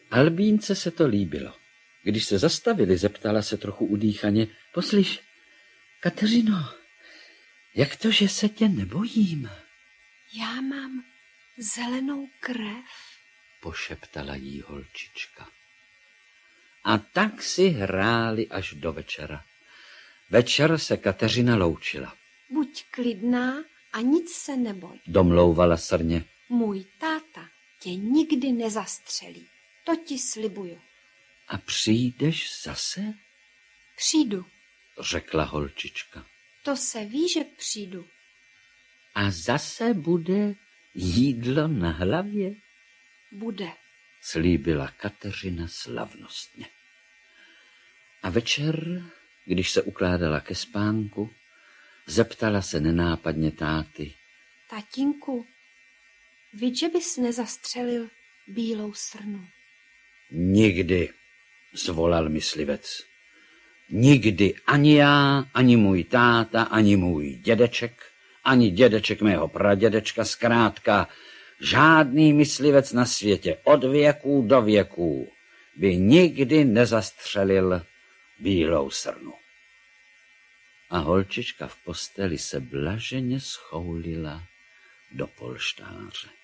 Albínce se to líbilo. Když se zastavili, zeptala se trochu udýchaně. Poslyš, Kateřino, jak to, že se tě nebojím? Já mám zelenou krev, pošeptala jí holčička. A tak si hráli až do večera. Večer se Kateřina loučila. Buď klidná a nic se neboj. Domlouvala srně. Můj táta tě nikdy nezastřelí. To ti slibuju. A přijdeš zase? Přijdu. Řekla holčička. To se ví, že přijdu. A zase bude jídlo na hlavě? Bude. Slíbila Kateřina slavnostně. A večer, když se ukládala ke spánku, zeptala se nenápadně táty. Tatínku, víš, že bys nezastřelil bílou srnu? Nikdy, zvolal myslivec. Nikdy ani já, ani můj táta, ani můj dědeček, ani dědeček mého pradědečka, zkrátka žádný myslivec na světě od věků do věků by nikdy nezastřelil bílou srnu. A holčička v posteli se blaženě schoulila do polštáře.